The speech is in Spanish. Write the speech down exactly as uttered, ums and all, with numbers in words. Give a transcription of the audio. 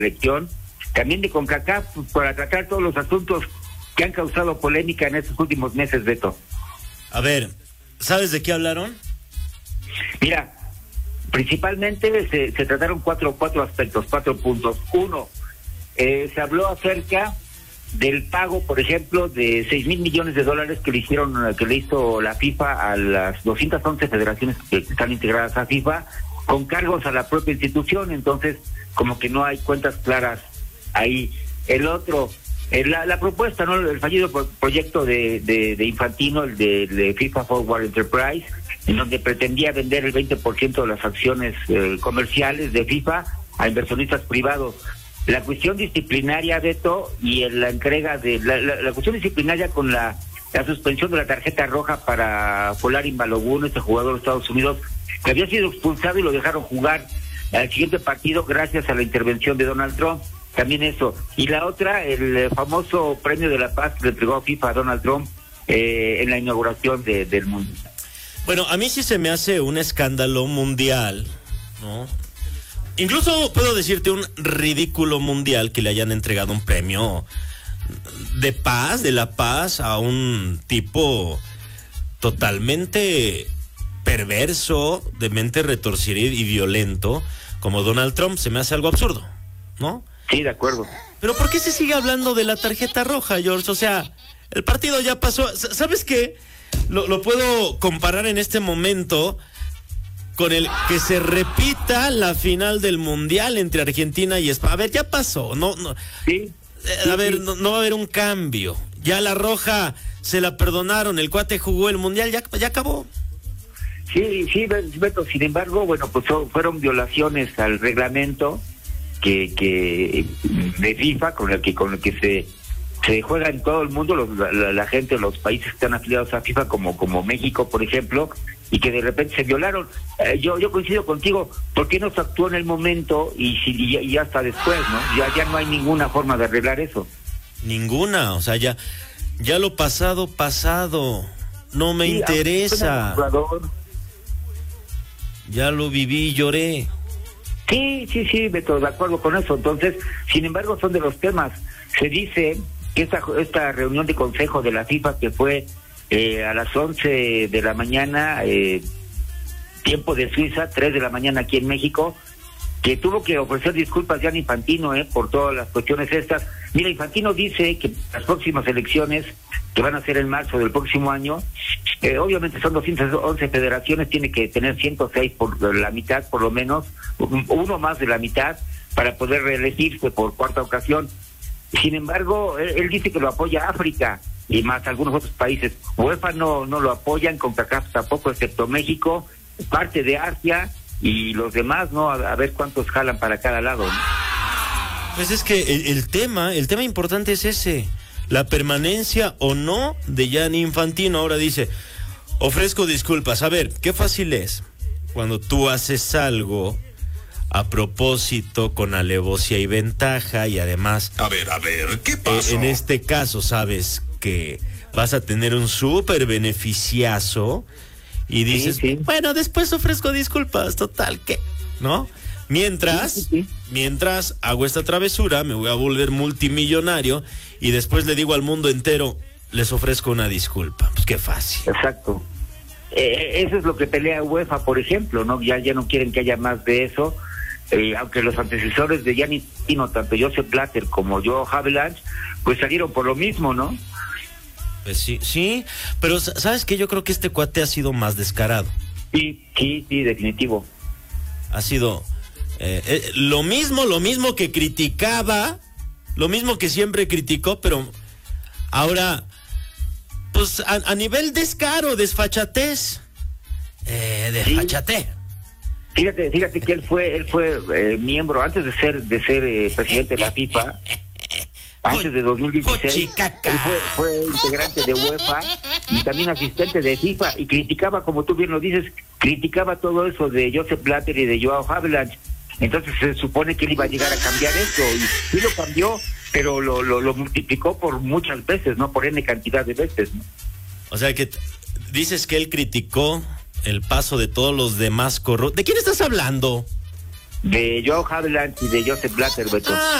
elección, también de CONCACAF, para tratar todos los asuntos que han causado polémica en estos últimos meses, Beto. A ver, ¿sabes de qué hablaron? Mira, principalmente se, se trataron cuatro, cuatro aspectos, cuatro puntos. Uno, eh, se habló acerca del pago, por ejemplo, de seis mil millones de dólares que le hicieron, que le hizo la FIFA a las doscientas once federaciones que están integradas a FIFA, con cargos a la propia institución. Entonces, como que no hay cuentas claras ahí. El otro, eh, la, la propuesta, ¿no? El fallido pro proyecto de, de, de Infantino, el de, de FIFA Forward Enterprise, en donde pretendía vender el veinte por ciento de las acciones eh, comerciales de FIFA a inversionistas privados. La cuestión disciplinaria, Beto, y en la entrega de la, la, la cuestión disciplinaria con la, la suspensión de la tarjeta roja para Folarin Balogun, este jugador de Estados Unidos, que había sido expulsado y lo dejaron jugar al siguiente partido gracias a la intervención de Donald Trump. También eso. Y la otra, el famoso premio de la paz que le entregó FIFA a Donald Trump eh, en la inauguración de, del mundo. Bueno, a mí sí se me hace un escándalo mundial, ¿no? Incluso puedo decirte un ridículo mundial que le hayan entregado un premio de paz, de la paz, a un tipo totalmente perverso, de mente retorcida y violento como Donald Trump. Se me hace algo absurdo, ¿no? Sí, de acuerdo. Pero ¿por qué se sigue hablando de la tarjeta roja, George? O sea, el partido ya pasó. ¿Sabes qué? Lo, lo puedo comparar en este momento con el que se repita la final del Mundial entre Argentina y España. A ver, ya pasó, no, no. Sí. Eh, a ver, no, no va a haber un cambio. Ya la roja se la perdonaron, el cuate jugó el Mundial, ya, ya acabó. Sí, sí, Beto, sin embargo, bueno, pues fueron violaciones al reglamento que, que de FIFA, con el que con el que se se juega en todo el mundo, los, la, la gente, los países que están afiliados a FIFA, como como México, por ejemplo, y que de repente se violaron. Eh, yo yo coincido contigo, ¿por qué no se actuó en el momento y, y, y hasta después, no? Ya ya no hay ninguna forma de arreglar eso. Ninguna, o sea, ya ya lo pasado, pasado, no me sí, interesa. Ya lo viví, lloré. Sí, sí, sí, Beto, de acuerdo con eso. Entonces, sin embargo, son de los temas. Se dice que esta, esta reunión de consejo de la FIFA, que fue eh, a las once de la mañana, eh, tiempo de Suiza, tres de la mañana aquí en México, que tuvo que ofrecer disculpas ya a Infantino eh, por todas las cuestiones estas. Mira, Infantino dice que las próximas elecciones, que van a ser en marzo del próximo año, eh, obviamente son doscientas once federaciones, tiene que tener ciento seis por la mitad, por lo menos, uno más de la mitad, para poder reelegirse por cuarta ocasión. Sin embargo, él, él dice que lo apoya África y más algunos otros países. UEFA no, no lo apoyan, CONCACAF tampoco, excepto México, parte de Asia y los demás, ¿no? A, a ver cuántos jalan para cada lado, ¿no? Pues es que el, el tema, el tema importante es ese, la permanencia o no de Gianni Infantino. Ahora dice, ofrezco disculpas. A ver, qué fácil es cuando tú haces algo a propósito, con alevosía y ventaja, y además... A ver, a ver, ¿qué pasó? Eh, en este caso sabes que vas a tener un súper beneficiazo y dices, sí, sí. bueno, después ofrezco disculpas, total, ¿qué? ¿No? Mientras, sí, sí, sí. mientras hago esta travesura, me voy a volver multimillonario y después le digo al mundo entero, les ofrezco una disculpa. Pues qué fácil. Exacto. Eh, eso es lo que pelea UEFA, por ejemplo, ¿no? Ya, ya no quieren que haya más de eso. Eh, aunque los antecesores de Gianni Infantino, tanto Joseph Blatter como Joe Havelange, pues salieron por lo mismo, ¿no? Pues sí, sí, pero ¿sabes qué? Yo creo que este cuate ha sido más descarado. Sí, sí, sí, definitivo. Ha sido eh, eh, lo mismo, lo mismo que criticaba, lo mismo que siempre criticó, pero ahora, pues a, a nivel descaro, desfachatez, eh, desfachatez. Sí. Fíjate, fíjate que él fue, él fue eh, miembro antes de ser, de ser eh, presidente de la FIFA, antes de dos mil dieciséis, él fue, fue integrante de UEFA y también asistente de FIFA y criticaba, como tú bien lo dices, criticaba todo eso de Joseph Blatter y de Joao Havelange. Entonces se supone que él iba a llegar a cambiar eso y sí lo cambió, pero lo, lo, lo multiplicó por muchas veces, ¿no? Por N cantidad de veces, ¿no? O sea que dices que él criticó el paso de todos los demás corruptos. ¿De quién estás hablando? de Joe Haviland y de Joseph Blatter, Beto. Ah,